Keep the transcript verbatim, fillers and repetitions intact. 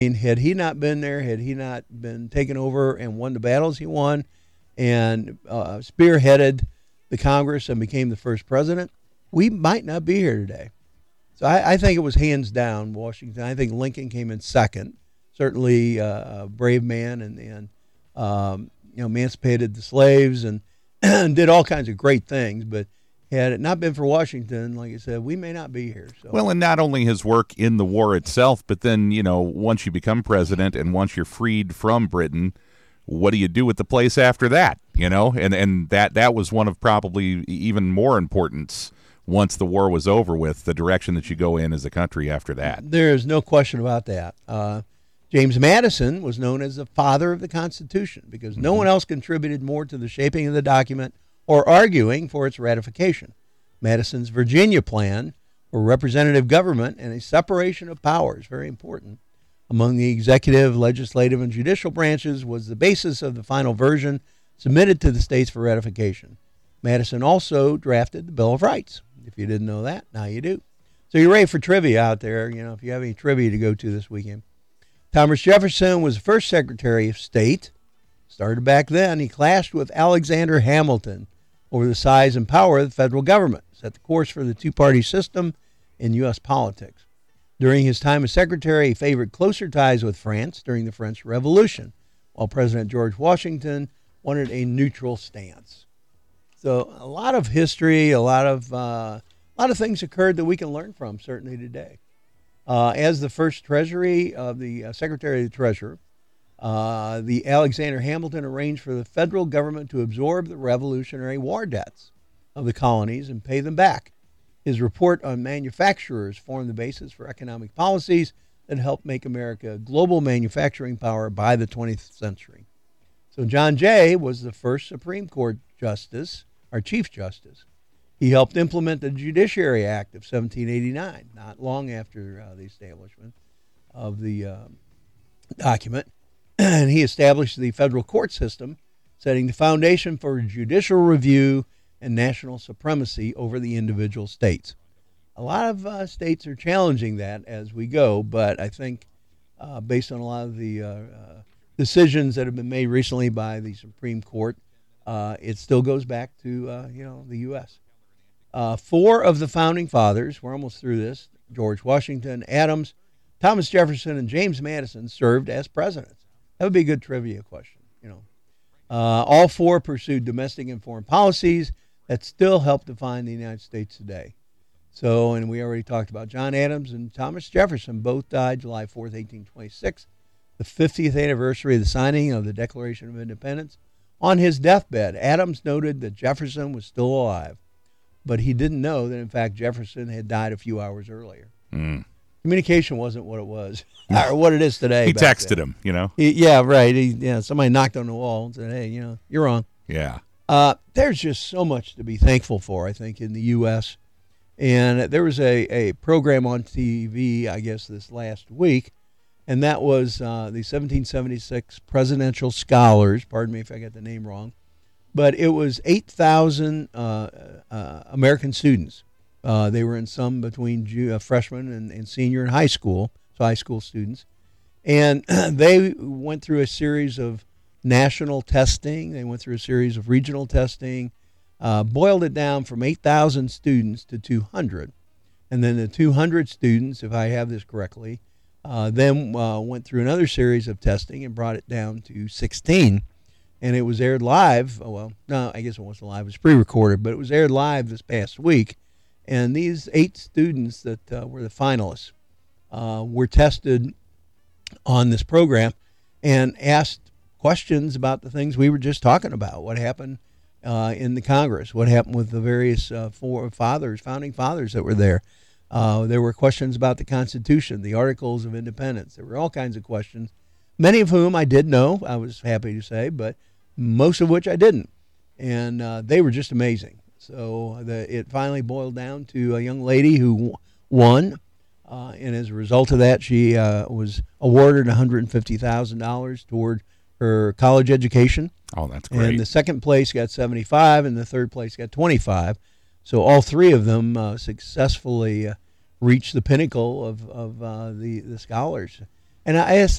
mean, had he not been there, had he not been taken over and won the battles he won and uh, spearheaded the Congress and became the first president, we might not be here today. So I, I think it was hands down Washington. I think Lincoln came in second. Certainly uh, a brave man and, and um, you know, emancipated the slaves and did all kinds of great things. But had it not been for Washington, like I said, we may not be here. So. Well, and not only his work in the war itself, but then, you know, once you become president and once you're freed from Britain, what do you do with the place after that? You know, and, and that, that was one of probably even more importance once the war was over with, the direction that you go in as a country after that. There's no question about that. Uh, James Madison was known as the father of the Constitution because no mm-hmm. one else contributed more to the shaping of the document or arguing for its ratification. Madison's Virginia plan for representative government and a separation of powers, very important, among the executive, legislative, and judicial branches was the basis of the final version submitted to the states for ratification. Madison also drafted the Bill of Rights. If you didn't know that, now you do. So you're ready for trivia out there, you know, if you have any trivia to go to this weekend. Thomas Jefferson was the first Secretary of State. Started back then. He clashed with Alexander Hamilton over the size and power of the federal government. Set the course for the two-party system in U S politics. During his time as secretary, he favored closer ties with France during the French Revolution, while President George Washington wanted a neutral stance. So a lot of history, a lot of uh, a lot of things occurred that we can learn from, certainly today. Uh, as the first Treasury of the uh, Secretary of the Treasury, uh, the Alexander Hamilton arranged for the federal government to absorb the Revolutionary War debts of the colonies and pay them back. His report on manufacturers formed the basis for economic policies that helped make America a global manufacturing power by the twentieth century. So John Jay was the first Supreme Court justice, our Chief Justice. He helped implement the Judiciary Act of seventeen eighty-nine, not long after uh, the establishment of the uh, document. And he established the federal court system, setting the foundation for judicial review and national supremacy over the individual states. A lot of uh, states are challenging that as we go, but I think uh, based on a lot of the uh, uh, decisions that have been made recently by the Supreme Court, uh, it still goes back to uh, you know the U S Uh, four of the founding fathers, we're almost through this, George Washington, Adams, Thomas Jefferson, and James Madison served as presidents. That would be a good trivia question. You know, uh, all four pursued domestic and foreign policies that still help define the United States today. So, and we already talked about John Adams and Thomas Jefferson. Both died July fourth, eighteen twenty-six, the fiftieth anniversary of the signing of the Declaration of Independence. On his deathbed, Adams noted that Jefferson was still alive, but he didn't know that, in fact, Jefferson had died a few hours earlier. Mm. Communication wasn't what it was, or what it is today. He texted then. him, you know? He, yeah, right. He, yeah, somebody knocked on the wall and said, hey, you know, you're wrong. Yeah. Uh, there's just so much to be thankful for, I think, in the U S And there was a, a program on T V, I guess, this last week, and that was uh, the seventeen seventy-six Presidential Scholars. Pardon me if I got the name wrong. But it was eight thousand uh, uh, American students. Uh, they were in some between Ju- uh, freshman and, and senior in high school, so high school students. And they went through a series of national testing. They went through a series of regional testing, uh, boiled it down from eight thousand students to two hundred. And then the two hundred students, if I have this correctly, uh, then uh, went through another series of testing and brought it down to sixteen. And it was aired live. Well, no, I guess it wasn't live. It was pre-recorded, but it was aired live this past week. And these eight students that uh, were the finalists uh, were tested on this program and asked questions about the things we were just talking about. What happened uh, in the Congress? What happened with the various uh, four fathers, founding fathers that were there? Uh, there were questions about the Constitution, the Articles of Independence. There were all kinds of questions, many of whom I did know, I was happy to say, but most of which I didn't. And uh, they were just amazing. So the, it finally boiled down to a young lady who won. Uh, and as a result of that, she uh, was awarded one hundred fifty thousand dollars toward her college education. Oh, that's great. And the second place got seventy-five, and the third place got twenty-five. So all three of them uh, successfully uh, reached the pinnacle of, of uh, the, the scholars. And I asked